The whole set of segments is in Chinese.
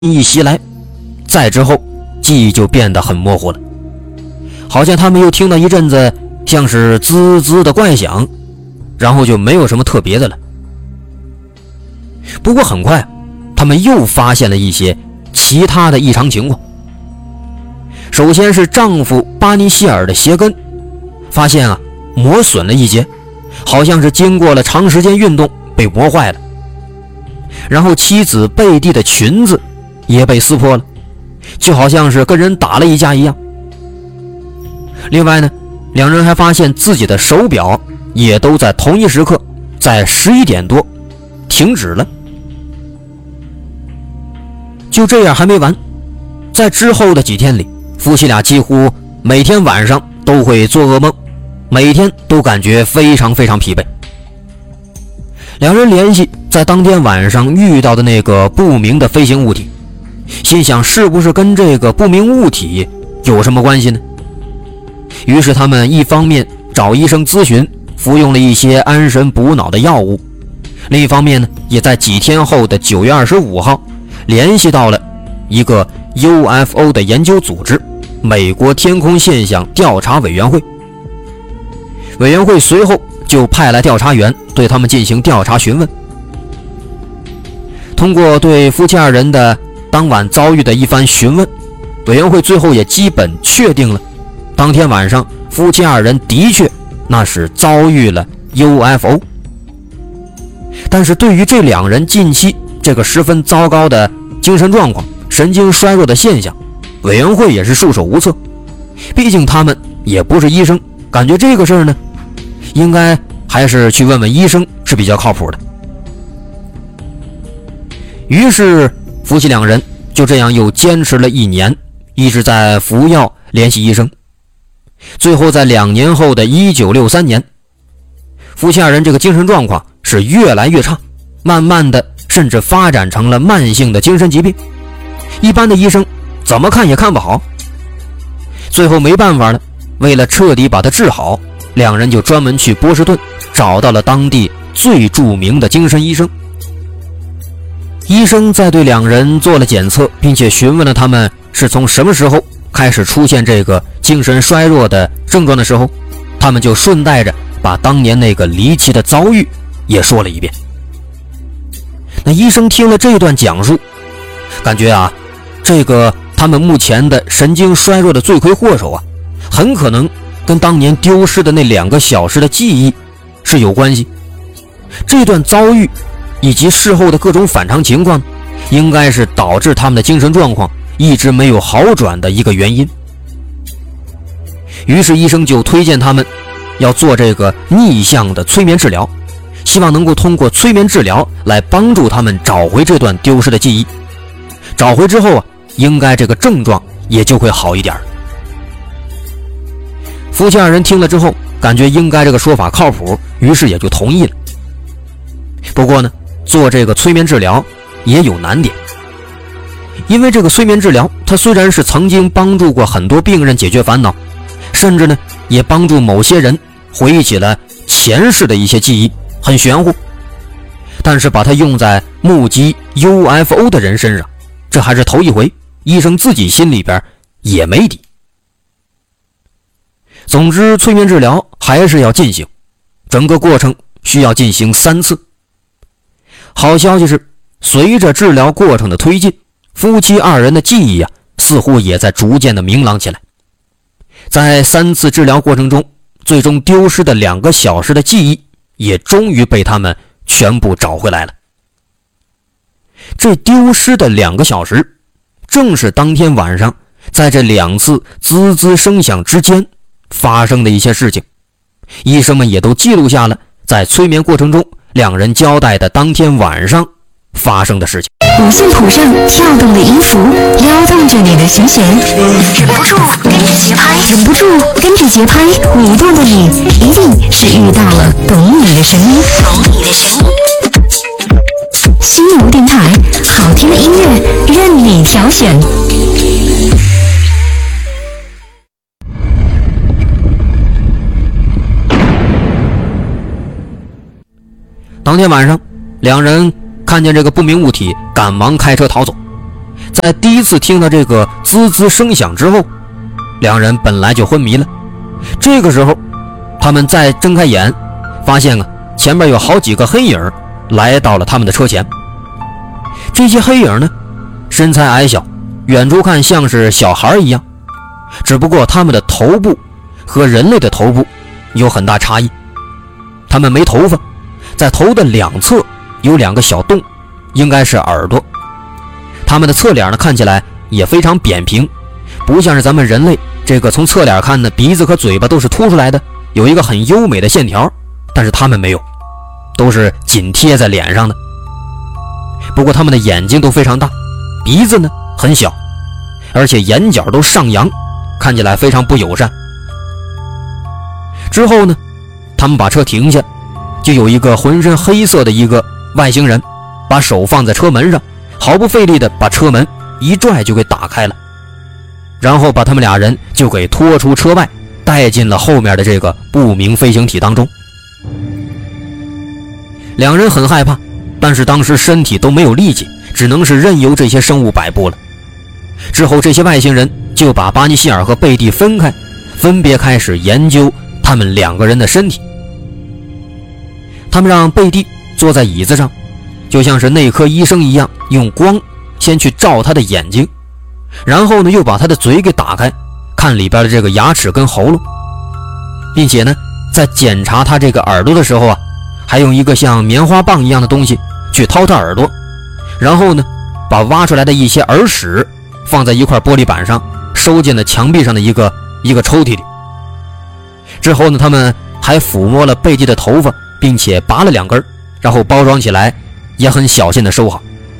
一袭来，再之后记忆就变得很模糊了，好像他们又听到一阵子像是滋滋的怪响，然后就没有什么特别的了。不过很快他们又发现了一些其他的异常情况。首先是丈夫巴尼希尔的鞋跟发现磨损了一截，好像是经过了长时间运动被磨坏了。然后妻子贝蒂的裙子也被撕破了，就好像是跟人打了一架一样。另外呢，两人还发现自己的手表也都在同一时刻，在11点多停止了。就这样还没完，在之后的几天里，夫妻俩几乎每天晚上都会做噩梦，每天都感觉非常非常疲惫。两人联系在当天晚上遇到的那个不明的飞行物体，心想是不是跟这个不明物体有什么关系呢？于是他们一方面找医生咨询，服用了一些安神补脑的药物，另一方面呢，也在几天后的9月25号联系到了一个 UFO 的研究组织——美国天空现象调查委员会。委员会随后就派来调查员对他们进行调查询问。通过对夫妻二人的当晚遭遇的一番询问，委员会最后也基本确定了当天晚上夫妻二人的确那是遭遇了 UFO。 但是对于这两人近期这个十分糟糕的精神状况、神经衰弱的现象，委员会也是束手无策。毕竟他们也不是医生，感觉这个事儿呢，应该还是去问问医生是比较靠谱的。于是夫妻两人就这样又坚持了1年，一直在服药联系医生。最后在2年后的1963年，夫妻二人这个精神状况是越来越差，慢慢的甚至发展成了慢性的精神疾病，一般的医生怎么看也看不好。最后没办法了，为了彻底把它治好，两人就专门去波士顿找到了当地最著名的精神医生。医生在对两人做了检测，并且询问了他们是从什么时候开始出现这个精神衰弱的症状的时候，他们就顺带着把当年那个离奇的遭遇也说了一遍。那医生听了这段讲述，感觉这个他们目前的神经衰弱的罪魁祸首很可能跟当年丢失的那2个小时的记忆是有关系。这段遭遇以及事后的各种反常情况，应该是导致他们的精神状况一直没有好转的一个原因。于是医生就推荐他们要做这个逆向的催眠治疗，希望能够通过催眠治疗来帮助他们找回这段丢失的记忆。找回之后应该这个症状也就会好一点。夫妻二人听了之后，感觉应该这个说法靠谱，于是也就同意了。不过呢，做这个催眠治疗也有难点，因为这个催眠治疗它虽然是曾经帮助过很多病人解决烦恼，甚至呢也帮助某些人回忆起了前世的一些记忆，很玄乎，但是把它用在目击 UFO 的人身上，这还是头一回，医生自己心里边也没底。总之催眠治疗还是要进行，整个过程需要进行3次。好消息是，随着治疗过程的推进，夫妻二人的记忆似乎也在逐渐的明朗起来。在3次治疗过程中，最终丢失的2个小时的记忆也终于被他们全部找回来了。这丢失的2个小时正是当天晚上在这2次滋滋声响之间发生的一些事情，医生们也都记录下了在催眠过程中两人交代的当天晚上发生的事情。 五线谱上跳动的音符撩动着你的心弦，忍不住跟着节拍，舞动的你一定是遇到了懂你的声音。心无电台，好听的音乐任你挑选。 当天晚上，两人看见这个不明物体，赶忙开车逃走。 在第一次听到这个滋滋声响之后，两人本来就昏迷了。这个时候他们再睁开眼，发现前面有好几个黑影来到了他们的车前。这些黑影呢，身材矮小，远处看像是小孩一样，只不过他们的头部和人类的头部有很大差异。他们没头发，在头的两侧有2个小洞，应该是耳朵。他们的侧脸呢，看起来也非常扁平，不像是咱们人类这个从侧脸看呢，鼻子和嘴巴都是凸出来的，有一个很优美的线条，但是他们没有，都是紧贴在脸上的。不过他们的眼睛都非常大，鼻子呢很小，而且眼角都上扬，看起来非常不友善。之后呢，他们把车停下，就有一个浑身黑色的一个外星人把手放在车门上，毫不费力地把车门一拽就给打开了，然后把他们俩人就给拖出车外，带进了后面的这个不明飞行体当中。两人很害怕，但是当时身体都没有力气，只能是任由这些生物摆布了。之后这些外星人就把巴尼希尔和贝蒂分开，分别开始研究他们2个人的身体。他们让贝蒂坐在椅子上，就像是内科医生一样，用光先去照他的眼睛，然后呢又把他的嘴给打开，看里边的这个牙齿跟喉咙，并且呢在检查他这个耳朵的时候还用一个像棉花棒一样的东西去掏他耳朵，然后呢把挖出来的一些耳屎放在一块玻璃板上，收进了墙壁上的一个抽屉里。之后呢，他们还抚摸了贝蒂的头发，并且拔了2根，然后包装起来，也很小心的收好。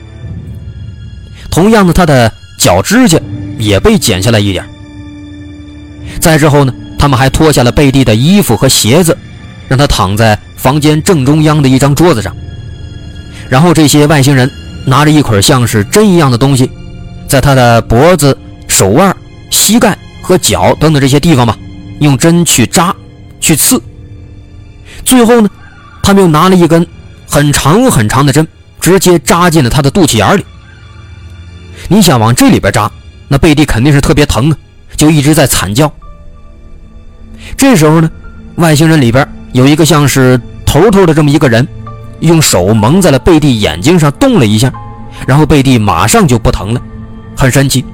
同样的，他的脚指甲也被剪下来一点。再之后呢，他们还脱下了贝蒂的衣服和鞋子，让他躺在房间正中央的一张桌子上。然后这些外星人拿着一捆像是针一样的东西，在他的脖子、手腕、膝盖和脚等等这些地方用针去扎去刺。最后呢，他们又拿了一根很长很长的针，直接扎进了他的肚脐眼里。你想往这里边扎，那贝蒂肯定是特别疼就一直在惨叫。这时候呢，外星人里边有一个像是头头的这么一个人，用手蒙在了贝蒂眼睛上，动了一下，然后贝蒂马上就不疼了，很神奇。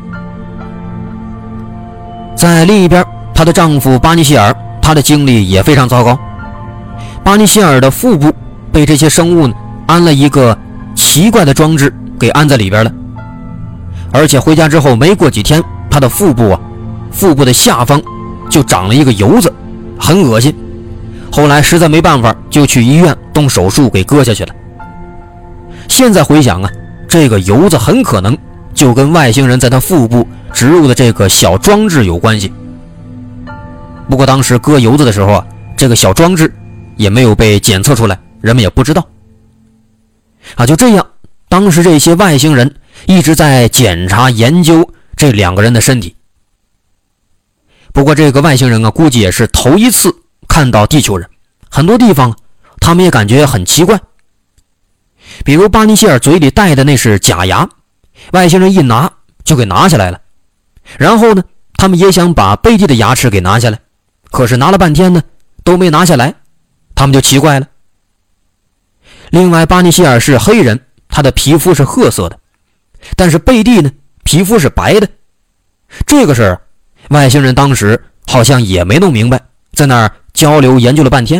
在另一边，她的丈夫巴尼希尔，他的经历也非常糟糕。巴尼希尔的腹部被这些生物安了一个奇怪的装置给安在里边了，而且回家之后没过几天，他的腹部的下方就长了一个疣子，很恶心。后来实在没办法，就去医院动手术给割下去了。现在回想这个疣子很可能就跟外星人在他腹部植入的这个小装置有关系。不过当时割疣子的时候这个小装置也没有被检测出来，人们也不知道。就这样，当时这些外星人一直在检查研究这2个人的身体。不过这个外星人估计也是头一次看到地球人，很多地方他们也感觉很奇怪。比如巴尼希尔嘴里戴的那是假牙，外星人一拿就给拿下来了。然后呢，他们也想把贝蒂的牙齿给拿下来，可是拿了半天呢都没拿下来，他们就奇怪了。另外，巴尼希尔是黑人，他的皮肤是褐色的，但是贝蒂呢皮肤是白的。这个事儿外星人当时好像也没弄明白，在那儿交流研究了半天。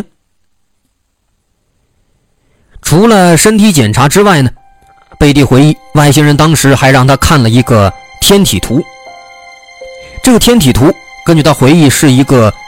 除了身体检查之外呢，贝蒂回忆外星人当时还让他看了一个天体图。这个天体图根据他回忆是一个